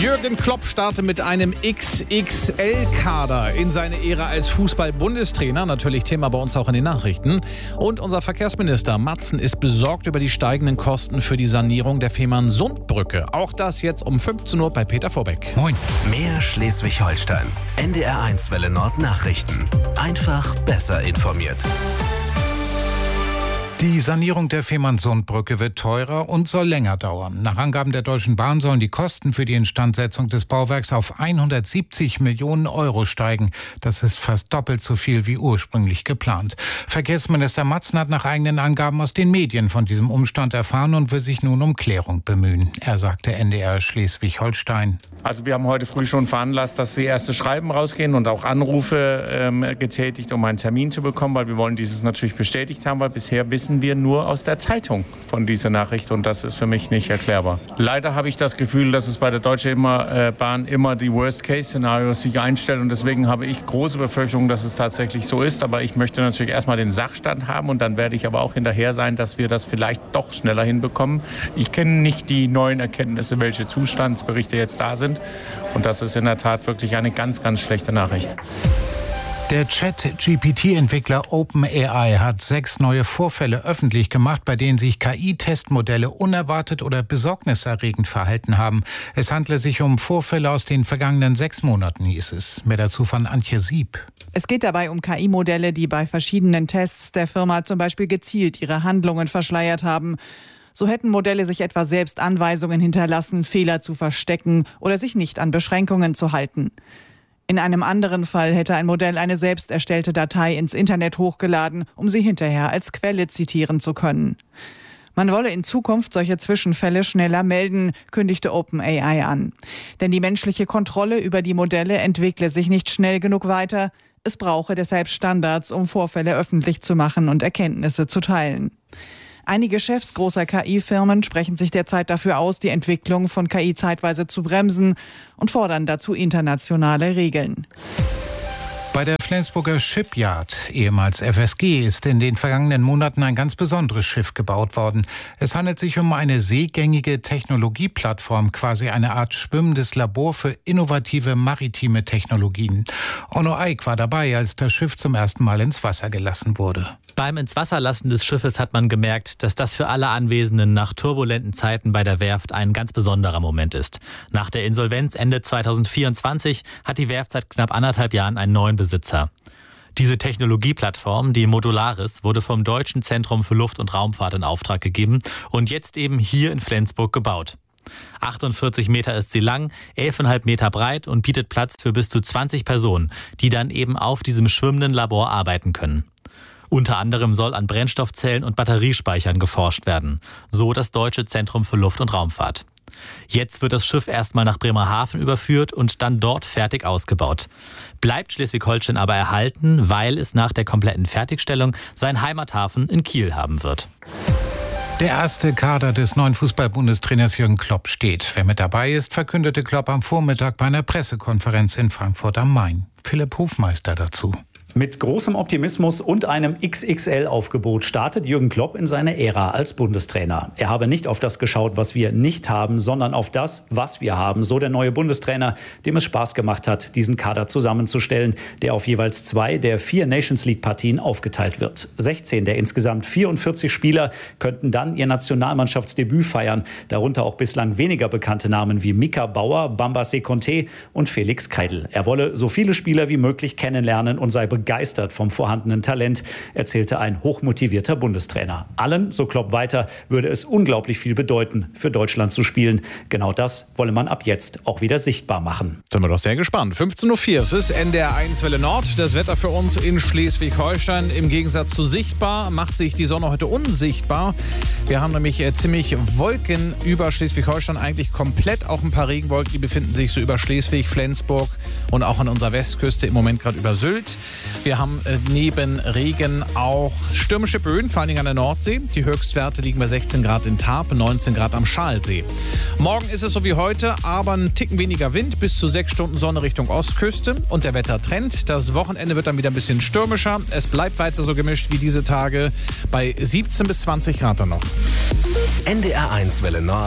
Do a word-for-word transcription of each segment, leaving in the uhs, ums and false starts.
Jürgen Klopp startet mit einem X X L-Kader in seine Ära als Fußball-Bundestrainer. Natürlich Thema bei uns auch in den Nachrichten. Und unser Verkehrsminister Matzen ist besorgt über die steigenden Kosten für die Sanierung der Fehmarn-Sund-Brücke. Auch das jetzt um fünfzehn Uhr bei Peter Vorbeck. Moin. Mehr Schleswig-Holstein. N D R eins Welle Nord Nachrichten. Einfach besser informiert. Die Sanierung der Fehmarn-Sund-Brücke wird teurer und soll länger dauern. Nach Angaben der Deutschen Bahn sollen die Kosten für die Instandsetzung des Bauwerks auf hundertsiebzig Millionen Euro steigen. Das ist fast doppelt so viel wie ursprünglich geplant. Verkehrsminister Matzen hat nach eigenen Angaben aus den Medien von diesem Umstand erfahren und will sich nun um Klärung bemühen. Er sagte N D R Schleswig-Holstein. Also wir haben heute früh schon veranlasst, dass die erste Schreiben rausgehen und auch Anrufe ähm, getätigt, um einen Termin zu bekommen, weil wir wollen dieses natürlich bestätigt haben, weil bisher wissen wir nur aus der Zeitung von dieser Nachricht und das ist für mich nicht erklärbar. Leider habe ich das Gefühl, dass es bei der Deutschen Bahn immer die Worst-Case-Szenarios sich einstellen und deswegen habe ich große Befürchtungen, dass es tatsächlich so ist. Aber ich möchte natürlich erstmal den Sachstand haben und dann werde ich aber auch hinterher sein, dass wir das vielleicht doch schneller hinbekommen. Ich kenne nicht die neuen Erkenntnisse, welche Zustandsberichte jetzt da sind und das ist in der Tat wirklich eine ganz, ganz schlechte Nachricht. Der Chat-G P T-Entwickler OpenAI hat sechs neue Vorfälle öffentlich gemacht, bei denen sich K I-Testmodelle unerwartet oder besorgniserregend verhalten haben. Es handle sich um Vorfälle aus den vergangenen sechs Monaten, hieß es. Mehr dazu von Antje Sieb. Es geht dabei um K I-Modelle, die bei verschiedenen Tests der Firma zum Beispiel gezielt ihre Handlungen verschleiert haben. So hätten Modelle sich etwa selbst Anweisungen hinterlassen, Fehler zu verstecken oder sich nicht an Beschränkungen zu halten. In einem anderen Fall hätte ein Modell eine selbst erstellte Datei ins Internet hochgeladen, um sie hinterher als Quelle zitieren zu können. Man wolle in Zukunft solche Zwischenfälle schneller melden, kündigte OpenAI an. Denn die menschliche Kontrolle über die Modelle entwickle sich nicht schnell genug weiter. Es brauche deshalb Standards, um Vorfälle öffentlich zu machen und Erkenntnisse zu teilen. Einige Chefs großer K I-Firmen sprechen sich derzeit dafür aus, die Entwicklung von K I zeitweise zu bremsen und fordern dazu internationale Regeln. Bei der Flensburger Shipyard, ehemals F S G, ist in den vergangenen Monaten ein ganz besonderes Schiff gebaut worden. Es handelt sich um eine seegängige Technologieplattform, quasi eine Art schwimmendes Labor für innovative maritime Technologien. Onno Eick war dabei, als das Schiff zum ersten Mal ins Wasser gelassen wurde. Beim Ins-Wasser-Lassen des Schiffes hat man gemerkt, dass das für alle Anwesenden nach turbulenten Zeiten bei der Werft ein ganz besonderer Moment ist. Nach der Insolvenz Ende zweitausendvierundzwanzig hat die Werft seit knapp anderthalb Jahren einen neuen Besitzer. Diese Technologieplattform, die Modularis, wurde vom Deutschen Zentrum für Luft- und Raumfahrt in Auftrag gegeben und jetzt eben hier in Flensburg gebaut. achtundvierzig Meter ist sie lang, elf Komma fünf Meter breit und bietet Platz für bis zu zwanzig Personen, die dann eben auf diesem schwimmenden Labor arbeiten können. Unter anderem soll an Brennstoffzellen und Batteriespeichern geforscht werden, so das Deutsche Zentrum für Luft- und Raumfahrt. Jetzt wird das Schiff erstmal nach Bremerhaven überführt und dann dort fertig ausgebaut. Bleibt Schleswig-Holstein aber erhalten, weil es nach der kompletten Fertigstellung seinen Heimathafen in Kiel haben wird. Der erste Kader des neuen Fußball-Bundestrainers Jürgen Klopp steht. Wer mit dabei ist, verkündete Klopp am Vormittag bei einer Pressekonferenz in Frankfurt am Main. Philipp Hofmeister dazu. Mit großem Optimismus und einem X X L-Aufgebot startet Jürgen Klopp in seine Ära als Bundestrainer. Er habe nicht auf das geschaut, was wir nicht haben, sondern auf das, was wir haben. So der neue Bundestrainer, dem es Spaß gemacht hat, diesen Kader zusammenzustellen, der auf jeweils zwei der vier Nations-League-Partien aufgeteilt wird. sechzehn der insgesamt vierundvierzig Spieler könnten dann ihr Nationalmannschaftsdebüt feiern. Darunter auch bislang weniger bekannte Namen wie Mika Bauer, Bamba Sekonte und Felix Kreidl. Er wolle so viele Spieler wie möglich kennenlernen und sei begeistert vom vorhandenen Talent, erzählte ein hochmotivierter Bundestrainer. Allen, so Klopp weiter, würde es unglaublich viel bedeuten, für Deutschland zu spielen. Genau das wolle man ab jetzt auch wieder sichtbar machen. Sind wir doch sehr gespannt. fünfzehn Uhr vier, es ist N D R eins Welle Nord. Das Wetter für uns in Schleswig-Holstein. Im Gegensatz zu sichtbar macht sich die Sonne heute unsichtbar. Wir haben nämlich äh, ziemlich Wolken über Schleswig-Holstein, eigentlich komplett. Auch ein paar Regenwolken, die befinden sich so über Schleswig, Flensburg und auch an unserer Westküste, im Moment gerade über Sylt. Wir haben äh, neben Regen auch stürmische Böen, vor allen Dingen an der Nordsee. Die Höchstwerte liegen bei sechzehn Grad in Tarp, neunzehn Grad am Schalsee. Morgen ist es so wie heute, aber ein Ticken weniger Wind, bis zu sechs Stunden Sonne Richtung Ostküste. Und der Wettertrend, das Wochenende wird dann wieder ein bisschen stürmischer. Es bleibt weiter so gemischt wie diese Tage bei siebzehn bis zwanzig Grad dann noch. N D R eins Welle Nord,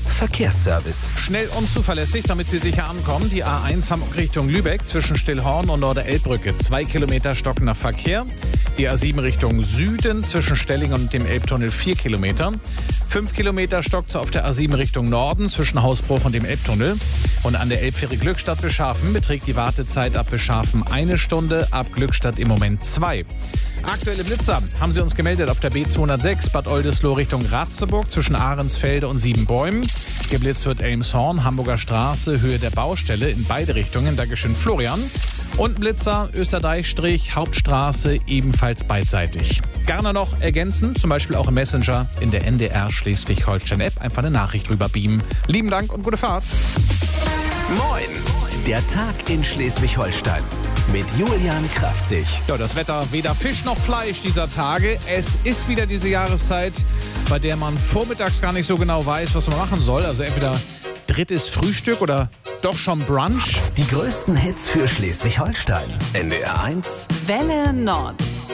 Verkehrsservice. Schnell und zuverlässig, damit Sie sicher ankommen. Die A eins Hamburg Richtung Lübeck zwischen Stillhorn und Norder-Elbbrücke. Zwei Kilometer stockender Verkehr. Die A sieben Richtung Süden zwischen Stelling und dem Elbtunnel vier Kilometer. Fünf Kilometer stockt auf der A sieben Richtung Norden zwischen Hausbruch und dem Elbtunnel. Und an der Elbfähre Glückstadt-Bescharfen beträgt die Wartezeit ab Bescharfen eine Stunde, ab Glückstadt im Moment zwei. Aktuelle Blitzer haben Sie uns gemeldet auf der B zweihundertsechs Bad Oldesloe Richtung Ratzeburg zwischen Ahrensfelde und Siebenbäumen. Geblitzt wird Elmshorn, Hamburger Straße, Höhe der Baustelle in beide Richtungen. Dankeschön, Florian. Und Blitzer, Österdeich-Strich, Hauptstraße, ebenfalls beidseitig. Gerne noch ergänzen, zum Beispiel auch im Messenger in der N D R Schleswig-Holstein-App. Einfach eine Nachricht rüber beamen. Lieben Dank und gute Fahrt. Moin, der Tag in Schleswig-Holstein mit Julian Kraftzig. Ja, das Wetter, weder Fisch noch Fleisch dieser Tage. Es ist wieder diese Jahreszeit, bei der man vormittags gar nicht so genau weiß, was man machen soll. Also entweder drittes Frühstück oder doch schon Brunch. Die größten Hits für Schleswig-Holstein. N D R eins Welle Nord.